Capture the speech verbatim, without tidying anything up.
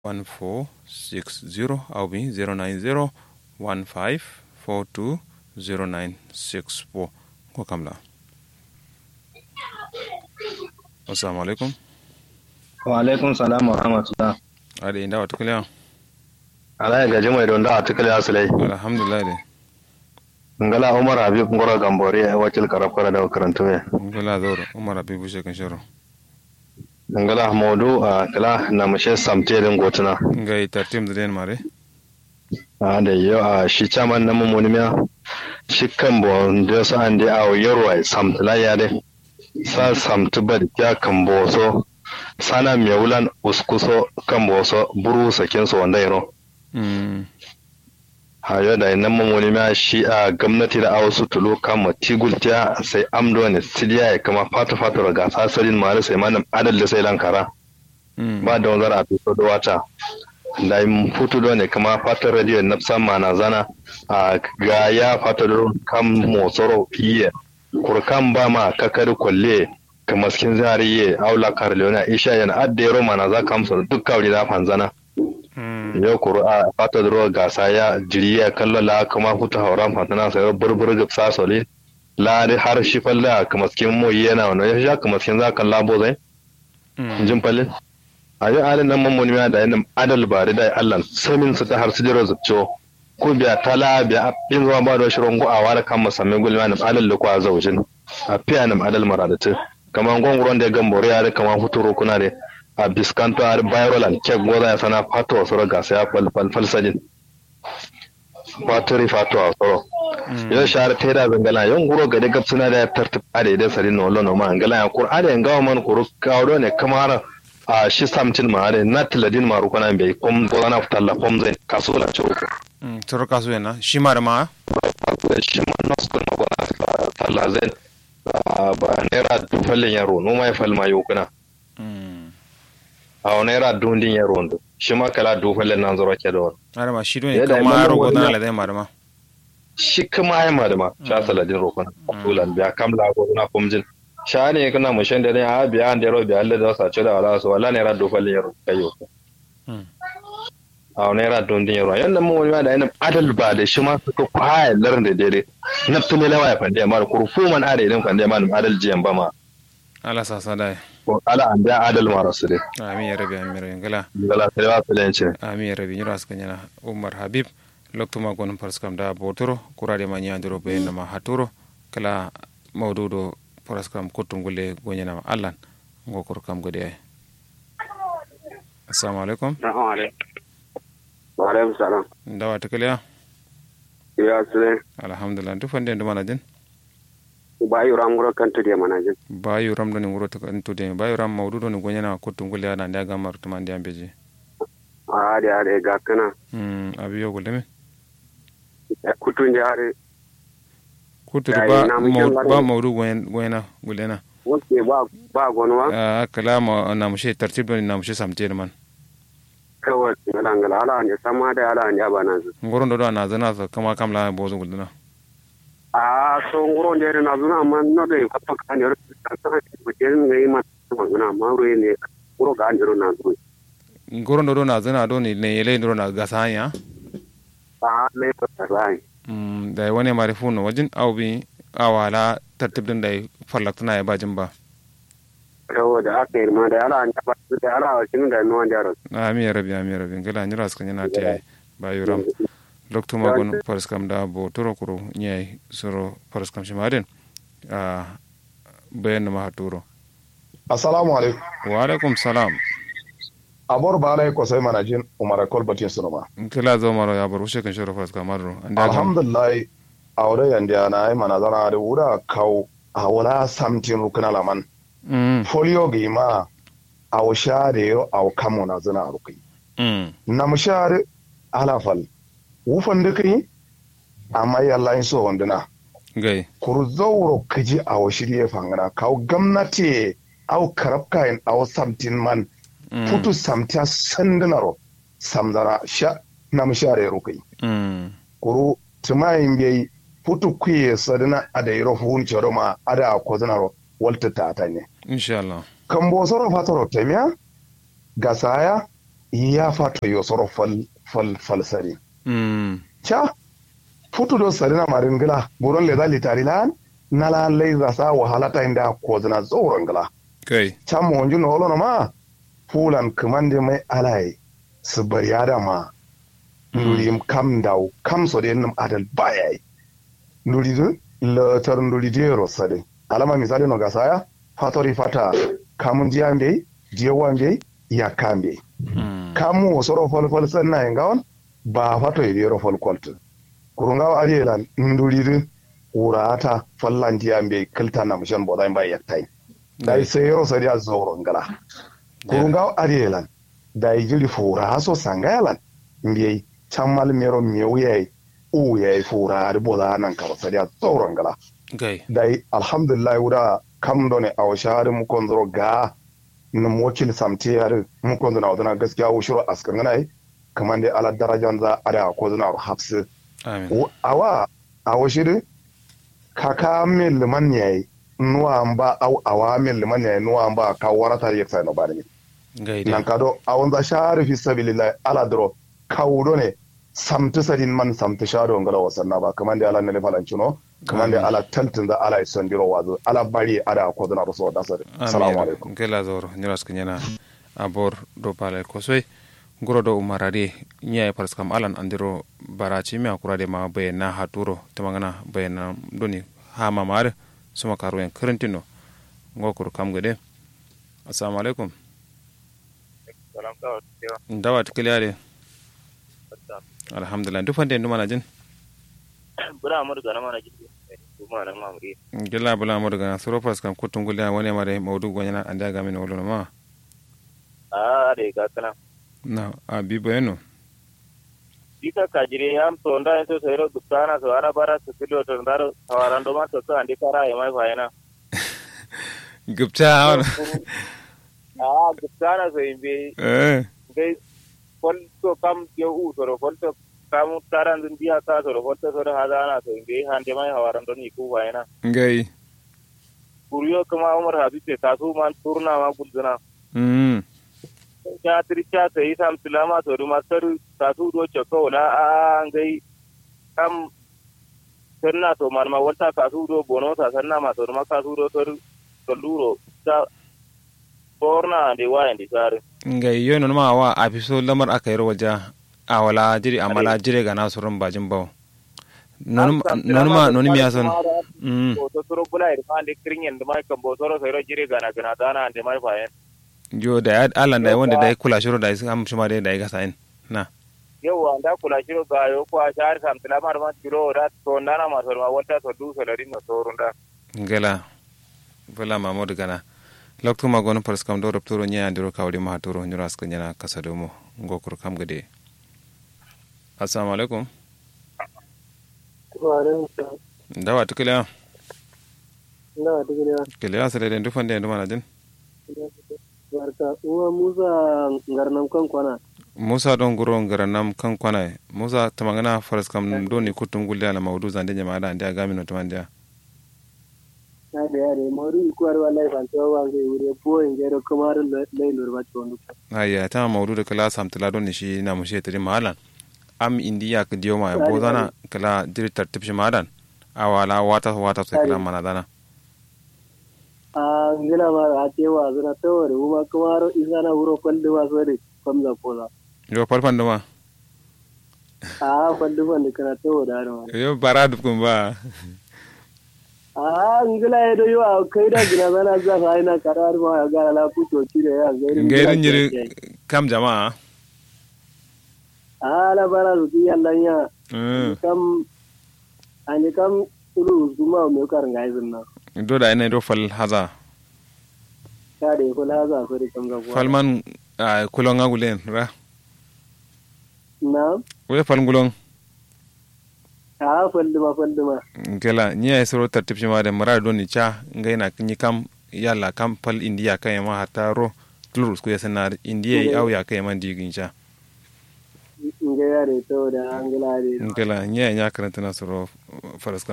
one four six zero au bi zero nine zero one five four two zero nine six four ko kamla. Assalamu alaikum. Wa alaikum salam wa rahmatullah. Ade inda wata kuliya. Ala ya gaji mai don da a tukuli asulai. Alhamdulillah de. Ngala Umar Habib ngoro gambori a wakil karaf kara da karantu ya. Ngala zoro Umar Habib bushe kan shiro. Ngala Modu a kala na mushe samte din gotuna. Ngai tartim da den mare. A da yo a shi chaman na mumuni miya. Shi kan bo da sa an da a yorwa samtla ya de. Sa samtu bad ya kan bo so. Sana mewulan uskuso kan bo so buru sakin so wanda yaro. Mm. Hayo da nan mamoni ma shi a gwamnati da wasu tulo kama tigultiya sai amdo ne stiliya ya kama fata fata daga sasalin mara sai manam adal da sai lankara ba da wanzar a fito da wata da yin fito da ne kama fata radio na sama na zana a ga ya fata da kam motsoro fiye kurkan ba ma kakari kwalle kama skin zariye aula karleona isha yana adda yaro mana za ka amsa duk kawai da fanzana yau kuru a fata da ruwa gasa ya jiri ya kalla la kuma huta hauran fatana sai burbur ga sasole la har shi falla kuma skin mu yana wannan ya sha kuma skin za ka labo zai jin falle ayo alin nan mun mun da yana adal bari da Allah samin su ta har su jira zuccio ko biya tala biya bin zuwa ba da shirin go a wala kan musamman gulma na adal da kwa zaujin a fiya nam adal maradatu kaman gonguron da gambore ya da kaman huturo kuna da a biskanto har viral and kek goza ya sana fato wasu raga sai ya falfal sajin faturi fato a tsoro yau shahar ta da zangala yan guro ga daga suna da tartib a da idan sarin na wallo ma angala ya kur ada yan gawa man kuru kawo ne kamar a shi samtin ma da na tiladin ma rukuna bai kom goza na fitalla kom zai kaso la ciro turo kaso yana shi ma da ma shi ma na su kuma goza talla zai ba naira dufallin yaro noma ya falma yau kuna a wani yara dundin ya rondo shi ma kala dufalin nan zaro ke da wani ara ma shi ne kuma rogo na la dai madama shi kuma ai madama sha saladin roƙon tulan biya kamla go na kumjin sha ne kana mushin da ne a biya an da ro biya Allah da wasa ce da wala so wala ne yara dufalin ya kayo a wani yara dundin ya ro yanda mun wani da ina adal ba da shi ma suka kwaya larin da dare naftu ne lawa ya fande ma kurfu man are idan fande ma adal jiyan ba ma ala sasa dai ko ala an da adal ma rasu dai amin ya rabi amin ya gala gala sai wa tsalenci amin ya rabi nyira suka nyana Umar Habib loktuma gon paraskam da botoro kurade ma nyandiro be na ma haturo kala mawdudo paraskam kutungule gonyana ma allan ngokor kam gode ay assalamu alaikum wa alaikum salam ndawa takaliya ya sule alhamdulillah du fande ndu manajin bayu ram ngoro kanto de manajin bayu ram doni ngoro kanto de bayu ram mawdudo ni gonyana kutungule ana ndaga mar tumandi ambeji ade ade gakana mm abiyo guleme kutunde are kutu ba ba mawdu gonyana gulena wote ba ba gonwa ah kala ma na mushe tartib doni na mushe samte man kawai ngala ala ne sama da ala ne bana zu ngoro ndo na zana kama kamla bozo gulena a so ngoro ndere na zuna man no de kato kan yoro kan ko den ngai ma na ma ro ne ngoro ga ndero na zu ngoro ndo na zana do ni ne yele ndo na gasanya a le ko tarai mm da wani marifu no wajin au bi awala tartib din dai farlatuna ya bajin ba kawo da aka yi ma da ala an taba da ala wa kin da no ndaro amin ya rabbi amin ya rabbi ngala nyira skan yana tay bayu ram dokto magon paraskam da bo toro kuro nyai soro paraskam shimaden a bayan ma haturo assalamu alaikum wa alaikum salam abor balai ko sai manajin umar kolbatin sunoma kila zo maro ya bar ushe kan shoro paraskam maro alhamdulillah awre yanda na ai manazara da wura kaw awala samtin rukuna laman mm folio gima aw share yo aw kamo na zana rukai mm na mushare alafal wufan da kai amma yalla in so wandana gai kurzauro kaji aw shirye fangana kaw gamnati aw karabka in aw samtin man futu samtia sandana samzara sha na mushare rukai mm kuru tumayin bai futu kuye sadana adairo hun choroma ada ko zanaro walta tata ne inshallah kan bo soro fatoro temia gasaya ya fato yo soro fal fal fal sari mm cha futu do sari na maringila buron le dali tarilan nala leiza sa wahala ta inda ko zana zoron gala kai cha mo onju no lo ma fulan kamande mai alai su bariyada ma nurim kam daw kam so de nam adal bayai nuridu le tar nuridero sade alama misali no gasaya fatori fata kamun diambe diewambe ya kambe mm kamu soro fol fol sanna engawon ba fato yero fol kolto kurungaw ariyelan nduridu urata fallan diambe kalta na mushan bodai ba yaktai dai sai yero sadi azoro ngala kurungaw ariyelan dai jiri fura so sangayalan mbiyi chammal mero mewuyai u yayi fura boda nan ka sadi azoro ngala kai dai alhamdulillah wura kam done aw shahadu mu konzoro ga na mokil samte yar mu konzona wadana gaskiya ushuru askan ganai kaman dai ala darajan za a da ko zuna hafsu amin awa awa shiru kaka mil man yayi nuwa ba aw awa mil man yayi nuwa ba ka warata ya sai no bani gai nan kado awon za sharifi sabilillah ala dro kawdo ne samtu sadin man samtu shado ngala wasanna ba kaman dai ala ne falan chuno kaman dai ala taltin da ala ison diro wazo ala bari ada ko zuna rasul da sare assalamu alaikum gela zoro nyiras kenyana abor do pale kosoi ngoro do umarade nyaay pars kam alan andiro barachi mi akurade ma be na haturo tamangana be na doni ha mamare suma karwen karantino ngokur kam gede assalamu alaikum salam ta ndawa tikliare alhamdulillah du fande nduma na jin bura amur ga nama na jiki kuma na mamuri gela bula mo daga suro pars kam kutungulya woni mare mawdu gonyana anda ga min wolo ma a de ga kana na abi bueno dika kajire yam to nda to sero dukana so ara bara to kilo to ndaro hawarando ma to to andi kara e mai faina gupta ah dukana so imbe eh dai kon to kam yo u to kon to kam taran din dia ka to kon to so hazana so imbe hande mai hawarando ni ku faina ngai kuriyo kuma umar habite tasu man turna ma gulzana mm ya tircha sai sam tilama to master tasu do choko la a ngai kam sanna to marma wata kasu do bono ta sanna ma to ma kasu do to to duro ta borna de wa indi sare ngai yo non ma wa afiso lamar aka yaro waja awala jiri amala jire ga nasurun bajin bawo non non ma non mi asan mm to to bula irfan de kringen de mai kambo soro sai jire ga na gana dana ande mai fayen jo da Allah da wanda da kula shiro da am shuma da da ga sain na yawa da kula shiro ga yo ko a shar sam tilama ma tiro da to nana ma so ma wata to du so da rin to runda ngela bala mamudu gana lokto ma gon pars kam do raptoro nya andiro kawdi ma toro nyuras ko nyana kasado mo ngokur kam gade assalamu alaikum wa alaikum dawa tukila dawa tukila kila sare den du fande nduma na den barka uwa musa ngarnam kan kwana musa don guro ngaranam kan kwana musa tamangana pars kam do ni kutum gulya na mawdu zande nyama da ande agami no tamande na da yare mawdu ikuwar wallahi ban tawa wange wure po ingero kamar lai lurba tondu aya ta mawdu da kala sam tala don shi na mushe tiri malan am indiya ka diyo ma bo dana kala dir tartib shi madan awala wata wata sai kala mana dana a ngila ma a cewa zuna tawari kuma kamar izana wuro kwallo wa sore kamza kola yo farfan duma a kwallo wanda kana tawo da ma yo baradu kun ba a ngila ya do yo kai da gina bana za fa ina karar ma ga la ku to kire ya gairin gairin jiri kam jama'a a la bara su ya lanya kam ani kam ulu zuma me kar ngai zunna do da ina do fal haza kare ko la haza so kam ga falman kulon agulen ra na we fal ngulon a falduma falduma gela nya soro tartib shi ma da mara do ni cha ngai na kinyi kam yalla kam fal indiya kai ma hata ro tulus ku yasana indiya au ya kai man digin cha ngai ya re to da angala re ngela nya nya karanta na soro faras